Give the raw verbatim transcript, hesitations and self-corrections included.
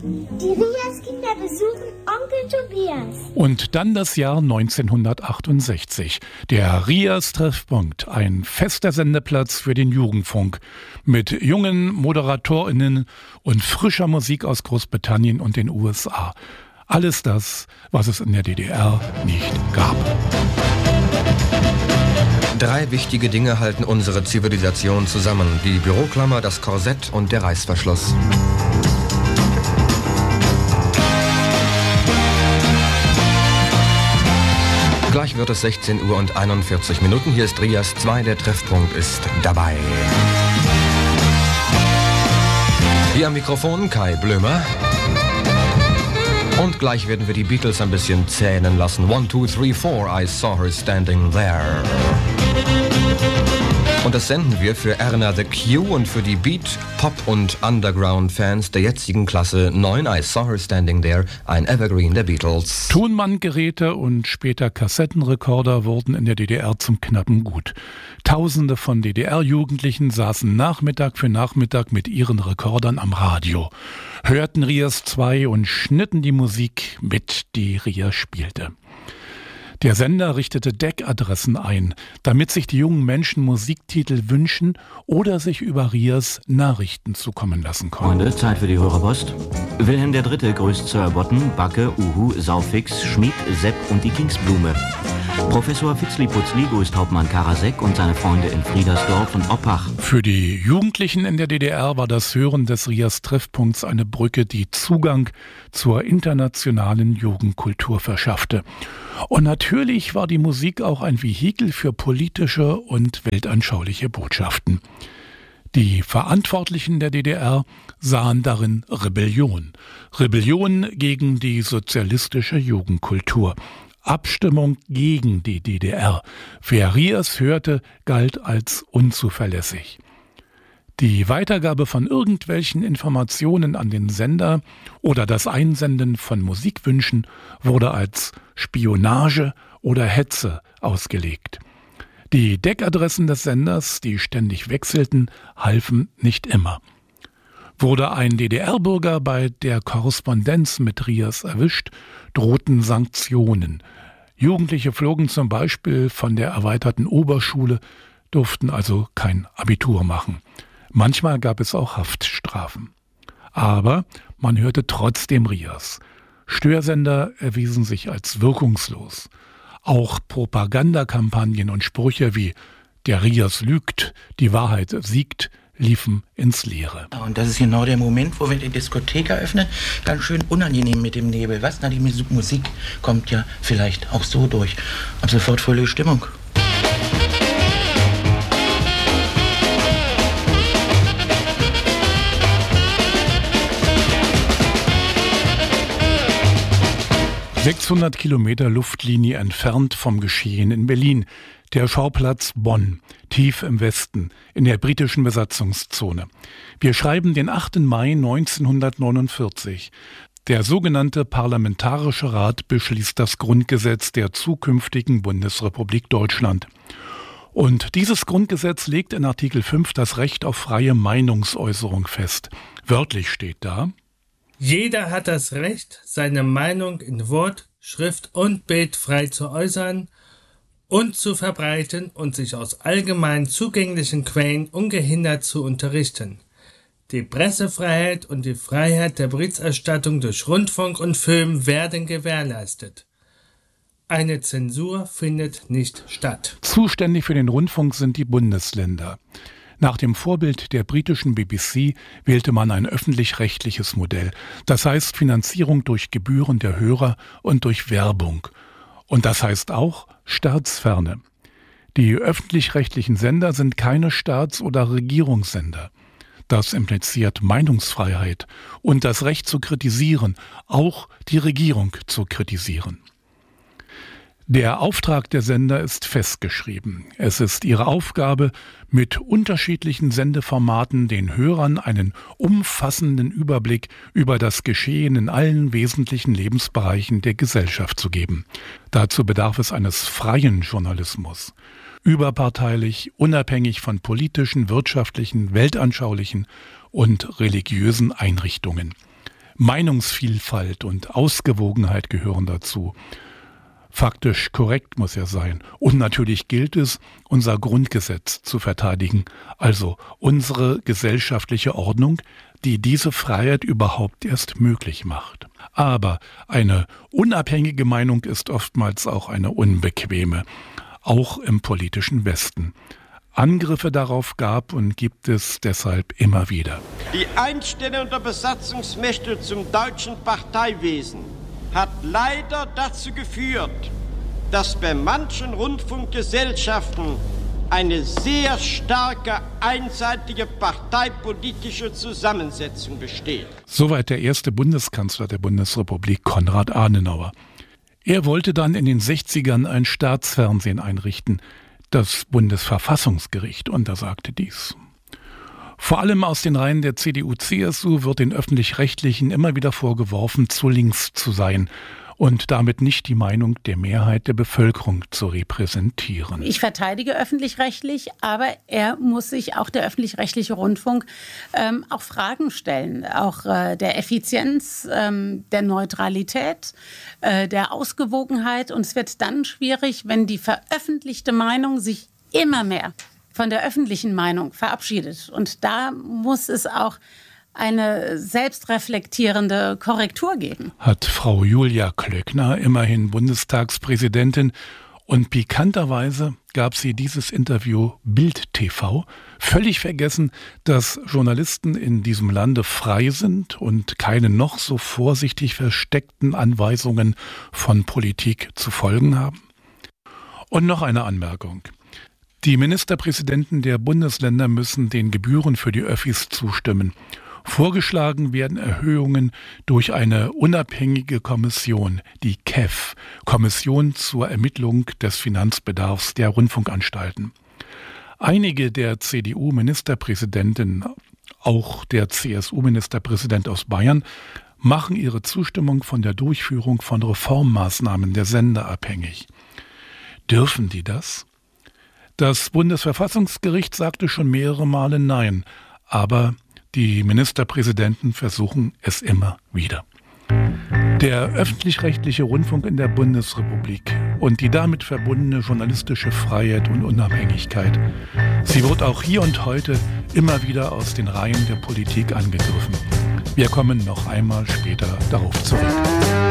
Die Rias-Kinder besuchen Onkel Tobias. Und dann das Jahr neunzehnhundertachtundsechzig. Der Rias-Treffpunkt, ein fester Sendeplatz für den Jugendfunk. Mit jungen ModeratorInnen und frischer Musik aus Großbritannien und den U S A. Alles das, was es in der D D R nicht gab. Drei wichtige Dinge halten unsere Zivilisation zusammen. Die Büroklammer, das Korsett und der Reißverschluss. Gleich wird es sechzehn Uhr und einundvierzig Minuten. Hier ist Rias zwei, der Treffpunkt ist dabei. Hier am Mikrofon Kai Blömer. Und gleich werden wir die Beatles ein bisschen zählen lassen. One, two, three, four, I saw her standing there. Und das senden wir für Erna the Q und für die Beat, Pop und Underground-Fans der jetzigen Klasse neun. I saw her standing there, ein Evergreen der Beatles. Tonbandgeräte und später Kassettenrekorder wurden in der D D R zum knappen Gut. Tausende von D D R-Jugendlichen saßen Nachmittag für Nachmittag mit ihren Rekordern am Radio, hörten Rias zwei und schnitten die Musik mit, die Rias spielte. Der Sender richtete D E C-Adressen ein, damit sich die jungen Menschen Musiktitel wünschen oder sich über Rias Nachrichten zukommen lassen konnten. Freunde, Zeit für die Hörerpost. Wilhelm der Dritte grüßt Zörbotten, Backe, Uhu, Saufix, Schmid, Sepp und die Kingsblume. Professor Fitzli-Putzli grüßt Hauptmann Karasek und seine Freunde in Friedersdorf und Oppach. Für die Jugendlichen in der D D R war das Hören des Rias-Treffpunkts eine Brücke, die Zugang zur internationalen Jugendkultur verschaffte. Und natürlich war die Musik auch ein Vehikel für politische und weltanschauliche Botschaften. Die Verantwortlichen der D D R sahen darin Rebellion. Rebellion gegen die sozialistische Jugendkultur. Abstimmung gegen die D D R. Wer Rias hörte, galt als unzuverlässig. Die Weitergabe von irgendwelchen Informationen an den Sender oder das Einsenden von Musikwünschen wurde als Spionage oder Hetze ausgelegt. Die D E C-Adressen des Senders, die ständig wechselten, halfen nicht immer. Wurde ein D D R-Bürger bei der Korrespondenz mit Rias erwischt, drohten Sanktionen. Jugendliche flogen zum Beispiel von der erweiterten Oberschule, durften also kein Abitur machen. Manchmal gab es auch Haftstrafen. Aber man hörte trotzdem Rias. Störsender erwiesen sich als wirkungslos. Auch Propagandakampagnen und Sprüche wie »Der Rias lügt, die Wahrheit siegt« liefen ins Leere. Und das ist genau der Moment, wo wir die Diskothek eröffnen. Ganz schön unangenehm mit dem Nebel. Was? Na, die Musik kommt ja vielleicht auch so durch. Ab sofort volle Stimmung. sechshundert Kilometer Luftlinie entfernt vom Geschehen in Berlin. Der Schauplatz Bonn, tief im Westen, in der britischen Besatzungszone. Wir schreiben den achten Mai neunzehnhundertneunundvierzig. Der sogenannte Parlamentarische Rat beschließt das Grundgesetz der zukünftigen Bundesrepublik Deutschland. Und dieses Grundgesetz legt in Artikel fünf das Recht auf freie Meinungsäußerung fest. Wörtlich steht da: Jeder hat das Recht, seine Meinung in Wort, Schrift und Bild frei zu äußern und zu verbreiten und sich aus allgemein zugänglichen Quellen ungehindert zu unterrichten. Die Pressefreiheit und die Freiheit der Berichterstattung durch Rundfunk und Film werden gewährleistet. Eine Zensur findet nicht statt. Zuständig für den Rundfunk sind die Bundesländer. Nach dem Vorbild der britischen B B C wählte man ein öffentlich-rechtliches Modell. Das heißt Finanzierung durch Gebühren der Hörer und durch Werbung. Und das heißt auch Staatsferne. Die öffentlich-rechtlichen Sender sind keine Staats- oder Regierungssender. Das impliziert Meinungsfreiheit und das Recht zu kritisieren, auch die Regierung zu kritisieren. Der Auftrag der Sender ist festgeschrieben. Es ist ihre Aufgabe, mit unterschiedlichen Sendeformaten den Hörern einen umfassenden Überblick über das Geschehen in allen wesentlichen Lebensbereichen der Gesellschaft zu geben. Dazu bedarf es eines freien Journalismus. Überparteilich, unabhängig von politischen, wirtschaftlichen, weltanschaulichen und religiösen Einrichtungen. Meinungsvielfalt und Ausgewogenheit gehören dazu. Faktisch korrekt muss er sein. Und natürlich gilt es, unser Grundgesetz zu verteidigen, also unsere gesellschaftliche Ordnung, die diese Freiheit überhaupt erst möglich macht. Aber eine unabhängige Meinung ist oftmals auch eine unbequeme, auch im politischen Westen. Angriffe darauf gab und gibt es deshalb immer wieder. Die Einstellung der Besatzungsmächte zum deutschen Parteiwesen hat leider dazu geführt, dass bei manchen Rundfunkgesellschaften eine sehr starke einseitige parteipolitische Zusammensetzung besteht. Soweit der erste Bundeskanzler der Bundesrepublik, Konrad Adenauer. Er wollte dann in den sechzigern ein Staatsfernsehen einrichten. Das Bundesverfassungsgericht untersagte dies. Vor allem aus den Reihen der C D U C S U wird den Öffentlich-Rechtlichen immer wieder vorgeworfen, zu links zu sein und damit nicht die Meinung der Mehrheit der Bevölkerung zu repräsentieren. Ich verteidige öffentlich-rechtlich, aber er muss sich, auch der öffentlich-rechtliche Rundfunk, ähm, auch Fragen stellen. Auch äh, der Effizienz, ähm, der Neutralität, äh, der Ausgewogenheit. Und es wird dann schwierig, wenn die veröffentlichte Meinung sich immer mehr von der öffentlichen Meinung verabschiedet. Und da muss es auch eine selbstreflektierende Korrektur geben. Hat Frau Julia Klöckner, immerhin Bundestagspräsidentin, und pikanterweise gab sie dieses Interview Bild T V, völlig vergessen, dass Journalisten in diesem Lande frei sind und keine noch so vorsichtig versteckten Anweisungen von Politik zu folgen haben. Und noch eine Anmerkung. Die Ministerpräsidenten der Bundesländer müssen den Gebühren für die Öffis zustimmen. Vorgeschlagen werden Erhöhungen durch eine unabhängige Kommission, die K E F, Kommission zur Ermittlung des Finanzbedarfs der Rundfunkanstalten. Einige der C D U-Ministerpräsidenten, auch der C S U-Ministerpräsident aus Bayern, machen ihre Zustimmung von der Durchführung von Reformmaßnahmen der Sender abhängig. Dürfen die das? Das Bundesverfassungsgericht sagte schon mehrere Male Nein, aber die Ministerpräsidenten versuchen es immer wieder. Der öffentlich-rechtliche Rundfunk in der Bundesrepublik und die damit verbundene journalistische Freiheit und Unabhängigkeit, sie wird auch hier und heute immer wieder aus den Reihen der Politik angegriffen. Wir kommen noch einmal später darauf zurück.